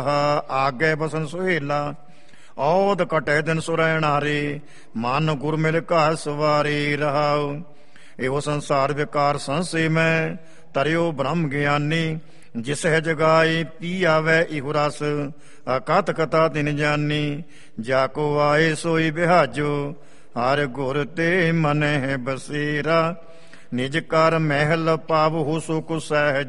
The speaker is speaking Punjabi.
ਆਗੇ ਬਸਨ ਸੁਹੇਲਾ, ਔਦ ਕਟੇ ਦਿਨ ਸੁਰੈਣਾਰੇ, ਮਨ ਗੁਰ ਮਿਲ ਘਰ ਸਵਾਰੇ ਰਹਾਉ। ਇਹੋ ਸੰਸਾਰ ਵਿਕਾਰ ਸੰਸੇ ਮੈਂ, ਤਰਿਓ ਬ੍ਰਹਮ ਗਿਆਨੀ, ਜਿਸ ਹੈ ਜਗਾਏ ਪੀ ਆਵੈ ਇਹੋ ਰਸ, ਅਕਥ ਕਥਾ ਤਿਨ ਜਾਨੀ। ਜਾ ਕੋ ਆਏ ਸੋਈ ਬਿਹਾਜੋ, ਹਰ ਗੁਰ ਤੇ ਮਨਹਿ ਬਸੇਰਾ, ਨਿਜ ਕਰ ਮਹਿਲ ਪਾਵਹੁ ਸੁਖ ਸਹਿਜ